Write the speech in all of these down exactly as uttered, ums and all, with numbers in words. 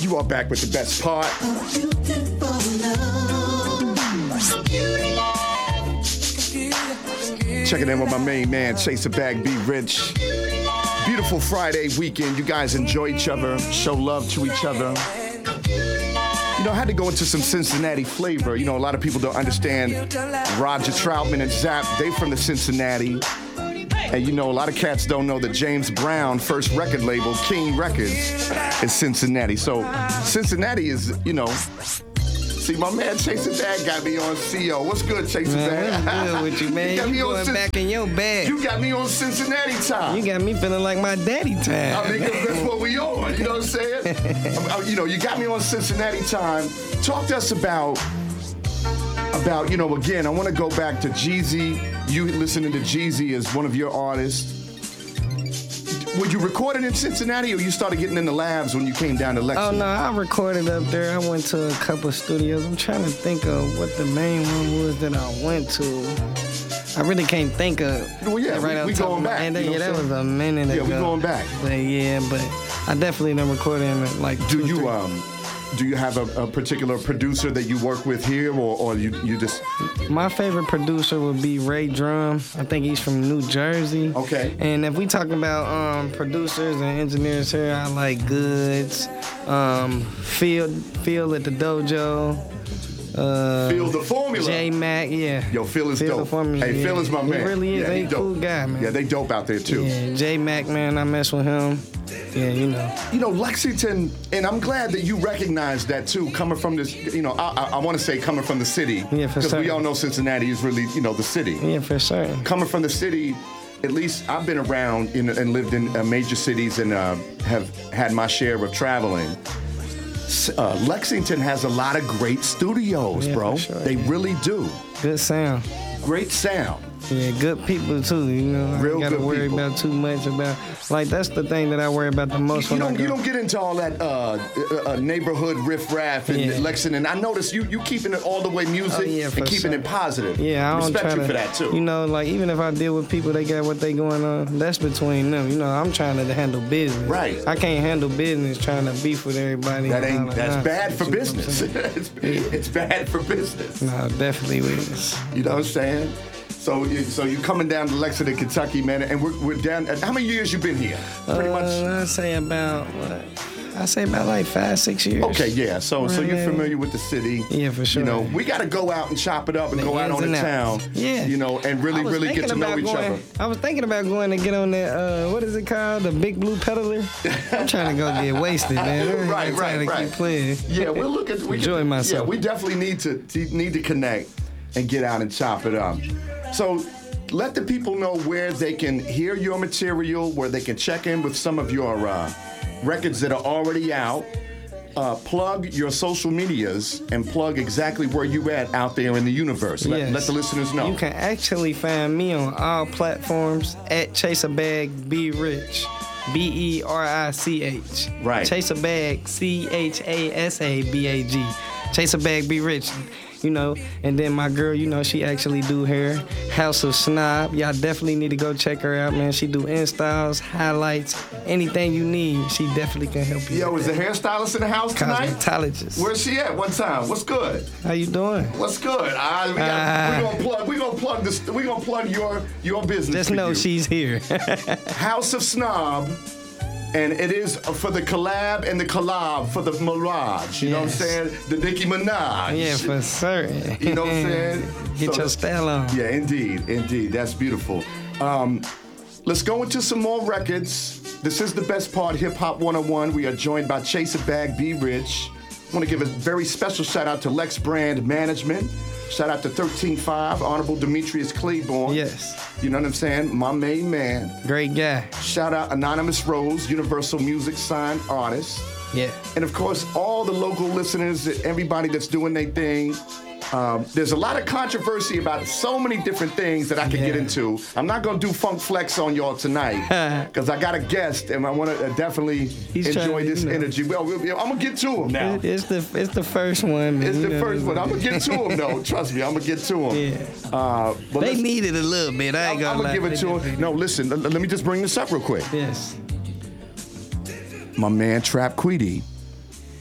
You are back with the best part. Checking in with my main man, Chase a Bag, Be Rich. Beautiful Friday weekend. You guys enjoy each other, show love to each other. You know, I had to go into some Cincinnati flavor. You know, a lot of people don't understand Roger Troutman and Zapp. They from the Cincinnati. And you know, a lot of cats don't know that James Brown, first record label, King Records, is Cincinnati. So Cincinnati is, you know, see, my man Chase a Bag got me on C O. What's good, Chase a Bag? What's good with you, man? You, got me you going on back in your bag. You got me on Cincinnati time. You got me feeling like my daddy time. I mean, that's what we on. You know what I'm saying? You know, you got me on Cincinnati time. Talk to us about, about you know, again, I want to go back to Jeezy. You listening to Jeezy as one of your artists. Were you recording in Cincinnati, or you started getting in the labs when you came down to Lexington? Oh, no, I recorded up there. I went to a couple of studios. I'm trying to think of what the main one was that I went to. I really can't think of. Well, yeah, right we, we going back. And you know yeah, that was a minute yeah, ago. Yeah, we going back. But yeah, but I definitely done recorded in like Do two, you three. um? Do you have a, a particular producer that you work with here, or, or you you just? My favorite producer would be Ray Drum. I think he's from New Jersey. Okay. And if we talking about um, producers and engineers here, I like Goods, um, Phil, Phil at the Dojo. Uh, Phil the Formula. J Mac, yeah. Yo, Phil is Phil dope. The Formula, hey, yeah. Phil is my man. He really is. Yeah, He a cool guy, man. Yeah, they dope out there too. Yeah, J Mac, man, I mess with him. Yeah, you know. You know, Lexington, and I'm glad that you recognize that too, coming from this, you know, I, I, I want to say coming from the city. Yeah, for Because certain. we all know Cincinnati is really, you know, the city. Yeah, for certain. Coming from the city, at least I've been around in, and lived in uh, major cities and uh, have had my share of traveling. Uh, Lexington has a lot of great studios, Yeah, bro. for sure, they yeah. really do. Good sound. Great sound. Yeah, good people too. You know, I Real ain't gotta good worry people. about too much about. Like that's the thing that I worry about the most You when I don't, go. you don't get into all that uh, uh, neighborhood riff-raff in Yeah. Lexington. I notice you you keeping it all the way music Oh, yeah, for and keeping sure. it positive. Yeah, I don't Respect try you to, for that too. You know, like even if I deal with people, they got what they going on. That's between them. You know, I'm trying to handle business. Right. I can't handle business trying to beef with everybody. that and all ain't that's nonsense, bad for you know what I'm business. saying? it's, it's bad for business. No, definitely is. You know what I'm saying? So, you- so you coming down to Lexington, Kentucky, man, and we're, we're down. How many years you been here? Pretty uh, much. I say about what? I say about like five, six years. Okay, yeah. So, so you're Really? familiar with the city. Yeah, for sure. You know, we got to go out and chop it up and The go out ins on the and town. outs. Yeah. You know, and really, I was really get to thinking know about each going, other. I was thinking about going to get on that, uh, what is it called? The Big Blue Peddler? I'm trying to go get wasted, man. I'm Right, trying right, to right. keep playing. Yeah, we're looking. We Enjoy can, myself. Yeah, we definitely need to to- need to connect and get out and chop it up. So, let the people know where they can hear your material, where they can check in with some of your uh, records that are already out. Uh, plug your social medias and plug exactly where you at out there in the universe. Let, Yes. let the listeners know. You can actually find me on all platforms at Chase a Bag Be Rich. B E R I C H. Right. Chase a Bag, C H A S A B A G. Chase a Bag Be Rich. You know, and then my girl, you know, she actually do hair. House of Snob. Y'all definitely need to go check her out, man. She do installs, highlights, anything you need. She definitely can help you. Yo, with is the that. hairstylist in the house tonight? Cosmetologist. Where's she at? One time. What's good? How you doing? What's good? Uh, we got, Ah. we gonna plug. We gonna plug this. We gonna plug your your business. Just for know you. she's here. House of Snob, and it is for the collab and the collab for the Mirage. You know what I'm Yes. saying? The Nicki Minaj. Yeah, for certain. You know what I'm saying? Get So- your style on. Yeah, indeed, indeed. That's beautiful. Um, let's go into some more records. This is the best part, Hip Hop one oh one. We are joined by Chase a Bag, Be Rich. I want to give a very special shout out to Lex Brand Management. Shout out to thirteen five, Honorable Demetrius Claiborne. Yes. You know what I'm saying? My main man. Great guy. Shout out Anonymous Rose, Universal Music signed artist. Yeah. And of course, all the local listeners, everybody that's doing their thing. Um, there's a lot of controversy about so many different things that I could get Yeah. into. I'm not going to do Funk Flex on y'all tonight because I got a guest and I want to definitely He's enjoy trying to, this you know. energy. Well, we'll- I'm going to get to him now. It- It's the it's the first one. Man. It's You the know, first one. I'm going to get to him, though. Trust me, I'm going to get to him. Yeah. Uh, but They let's- need it a little bit. I ain't I'm, gonna I'm lie. going to give it They to definitely him. No, listen, let, let me just bring this up real quick. do. Yes. My man, Trap Queedy.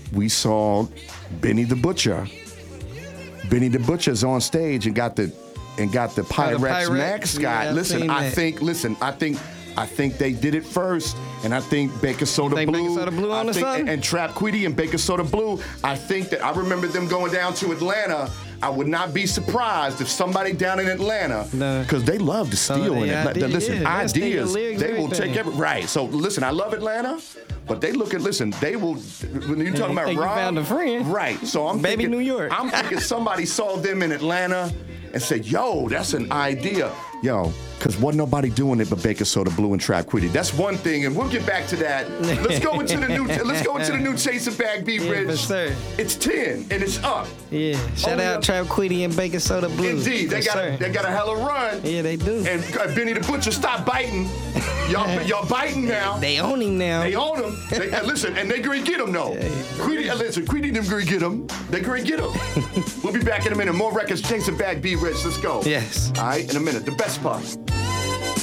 we saw Benny the Butcher. Benny the Butcher's on stage and got the and got the Pyrex, Pyrex. mascot. Yeah, I've listen, seen I that. think. Listen, I think. I think they did it first, and I think Baker Soda think Blue, Baker Soda Blue I on the think, song? and, and Trap Quiddy and Baker Soda Blue. I think that I remember them going down to Atlanta. I would not be surprised if somebody down in Atlanta, Nah. because they love to steal Oh, in the it. idea, Listen, yeah, they'll steal your ideas, lyrics, they will everything. take every right. So listen, I love Atlanta, but they look at listen. They will when you talking you about think you Rob, found a friend. right? So I'm Baby thinking, New York. I'm thinking somebody saw them in Atlanta and said, "Yo, that's an idea." Yo, because wasn't nobody doing it but Baker Soda Blue and Trap Quiddy. That's one thing, and we'll get back to that. Let's go into the new. Let's go into the new Chase a Bag B Yeah, Rich. for sure. It's ten and it's up. Yeah. Shout Only out up- Trap Quiddy and Baker Soda Blue. Indeed, they For got sure. a, they got a hell of run. Yeah, they do. And uh, Benny the Butcher, stop biting. Y'all, y'all biting now. They own him now. They own him. They, and listen, and they gonna get him though. Quiddy, uh, listen, Quiddy them gonna get him. They gonna get him. We'll be back in a minute. More records. Chase a Bag B Rich. Let's go. Yes. All right, in a minute. The best part.